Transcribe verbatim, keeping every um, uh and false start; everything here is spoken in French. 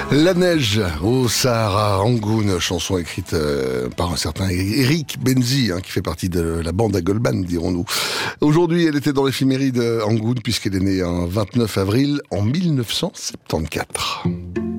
La neige au Sahara, Rangoon, chanson écrite euh, par un certain Eric Benzi, hein, qui fait partie de la bande à Goldman, dirons-nous. Aujourd'hui, elle était dans l'éphéméride Rangoon puisqu'elle est née un vingt-neuf avril en mille neuf cent soixante-quatorze.